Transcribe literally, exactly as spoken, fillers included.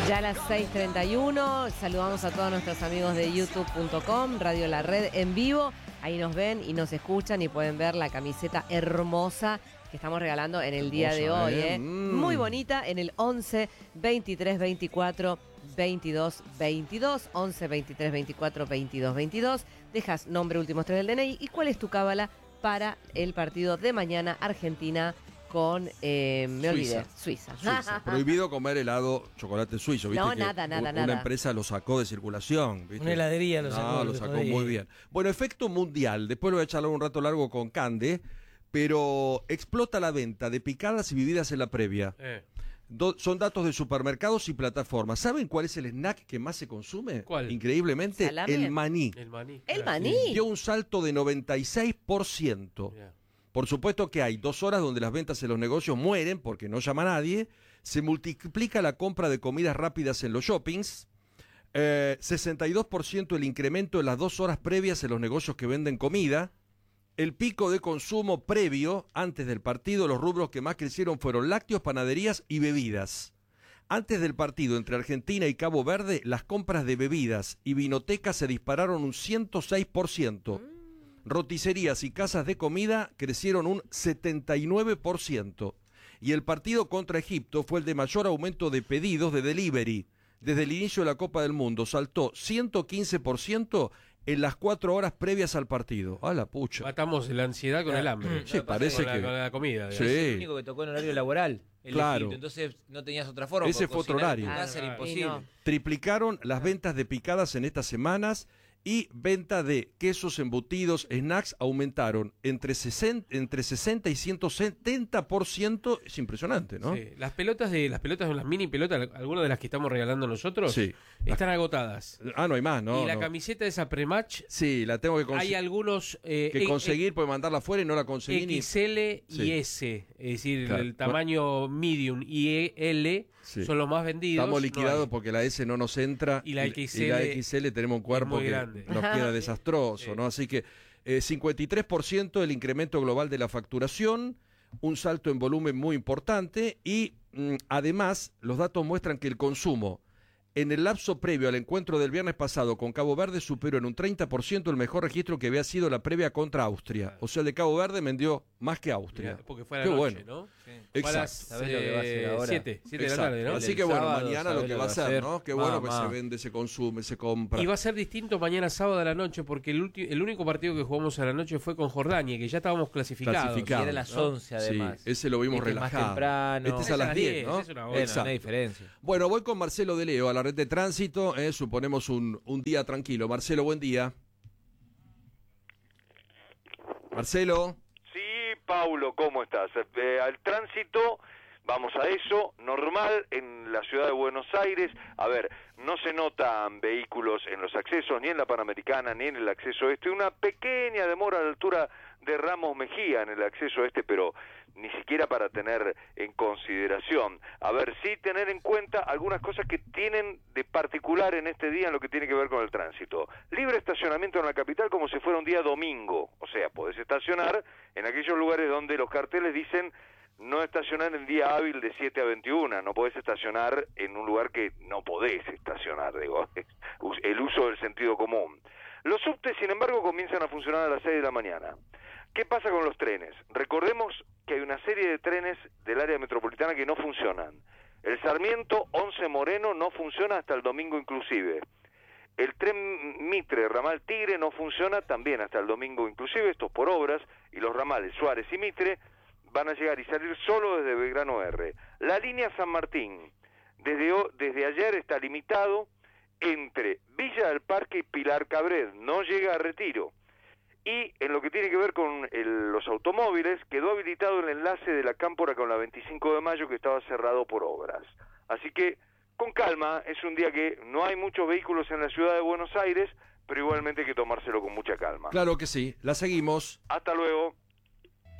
Ya a las seis treinta y uno, saludamos a todos nuestros amigos de youtube punto com, Radio La Red en vivo. Ahí nos ven y nos escuchan y pueden ver la camiseta hermosa que estamos regalando en el día de hoy. ¿eh? Mm. Muy bonita, en el once, veintitrés, veinticuatro, veintidós, veintidós, once, veintitrés, veinticuatro, veintidós, veintidós. Dejas nombre, últimos tres del D N I y cuál es tu cábala para el partido de mañana, Argentina con, eh, me olvidé, Suiza. Suiza. Prohibido comer helado chocolate suizo. ¿Viste? No, que nada, nada, una nada. Una empresa lo sacó de circulación. ¿Viste? Una heladería lo sacó. No, lo sacó muy bien. Bueno, efecto mundial. Después lo voy a charlar un rato largo con Cande, pero explota la venta de picadas y bebidas en la previa. Eh. Do, son datos de supermercados y plataformas. ¿Saben cuál es el snack que más se consume? ¿Cuál? Increíblemente, ¿Salame? el maní. El maní. El maní. Dio un salto de noventa y seis por ciento. Yeah. Por supuesto que hay dos horas donde las ventas en los negocios mueren porque no llama a nadie, se multiplica la compra de comidas rápidas en los shoppings, eh, sesenta y dos por ciento el incremento en las dos horas previas en los negocios que venden comida, el pico de consumo previo, antes del partido, los rubros que más crecieron fueron lácteos, panaderías y bebidas. Antes del partido entre Argentina y Cabo Verde, las compras de bebidas y vinotecas se dispararon un ciento seis por ciento. Mm. Roticerías y casas de comida crecieron un setenta y nueve por ciento. Y el partido contra Egipto fue el de mayor aumento de pedidos de delivery. Desde el inicio de la Copa del Mundo saltó ciento quince por ciento en las cuatro horas previas al partido. ¡A la pucha! Matamos la ansiedad con el hambre. Sí, parece con que... La, con la comida. Sí. Es el único que tocó en horario laboral. El claro. Egipto, entonces no tenías otra forma. Ese fue otro horario. Va a ser imposible. No. Triplicaron las ventas de picadas en estas semanas y venta de quesos embutidos, snacks aumentaron entre sesenta, entre sesenta y ciento setenta por ciento. Es impresionante, ¿no? Sí. Las pelotas de las pelotas, las mini pelotas, algunas de las que estamos regalando nosotros, sí. están agotadas. Ah, no hay más, ¿no? Y la no. camiseta de esa pre-match, sí, la tengo que conseguir. Hay algunos eh, que conseguir, puede mandarla afuera y no la conseguí. X L ni... y sí. S, es decir, claro. El tamaño medium y L sí. son los más vendidos. Estamos liquidados no porque la S no nos entra y la X L, y la X L tenemos un cuerpo que grande. Nos queda desastroso, sí. ¿no? Así que eh, cincuenta y tres por ciento el incremento global de la facturación, un salto en volumen muy importante y mm, además los datos muestran que el consumo en el lapso previo al encuentro del viernes pasado con Cabo Verde superó en un treinta por ciento el mejor registro que había sido la previa contra Austria. O sea, el de Cabo Verde vendió más que Austria. Mirá, porque fue a la Qué noche, bueno. ¿no? Sí. Exacto. ¿Sabés lo que va a hacer ahora? siete, siete de la tarde, ¿no? Así que bueno, sábado, mañana lo que va a ser, ¿no? Qué bueno que se vende, se consume, se compra. Y va a ser distinto mañana sábado a la noche porque el, ulti- el único partido que jugamos a la noche fue con Jordania, que ya estábamos clasificados. Clasificados. Y era a las once además. Sí, ese lo vimos este relajado. Más temprano. Este es a las diez, ¿no? Es una bueno, no hay diferencia. Bueno, voy con Marcelo de Leo a la red de tránsito. Eh, suponemos un, un día tranquilo. Marcelo, buen día. Marcelo. Sí, Paulo, ¿cómo estás? Eh, al tránsito, vamos a eso, normal en la ciudad de Buenos Aires. A ver, no se notan vehículos en los accesos, ni en la Panamericana, ni en el acceso este. Una pequeña demora a la altura de Ramos Mejía en el acceso este, pero ni siquiera para tener en consideración. A ver, sí tener en cuenta algunas cosas que tienen de particular en este día en lo que tiene que ver con el tránsito. Libre estacionamiento en la capital como si fuera un día domingo. O sea, podés estacionar en aquellos lugares donde los carteles dicen no estacionar en día hábil de siete a veintiuna. No podés estacionar en un lugar que no podés estacionar, digo. El uso del sentido común. Los subtes, sin embargo, comienzan a funcionar a las seis de la mañana. ¿Qué pasa con los trenes? Recordemos que hay una serie de trenes del área metropolitana que no funcionan. El Sarmiento once Moreno no funciona hasta el domingo inclusive. El tren Mitre, ramal Tigre, no funciona también hasta el domingo inclusive, esto por obras, y los ramales Suárez y Mitre van a llegar y salir solo desde Belgrano R. La línea San Martín, desde, desde ayer está limitado entre Villa del Parque y Pilar Cabred, no llega a Retiro. Y en lo que tiene que ver con el, los automóviles, quedó habilitado el enlace de la Cámpora con la veinticinco de mayo que estaba cerrado por obras. Así que, con calma, es un día que no hay muchos vehículos en la ciudad de Buenos Aires, pero igualmente hay que tomárselo con mucha calma. Claro que sí, la seguimos. Hasta luego.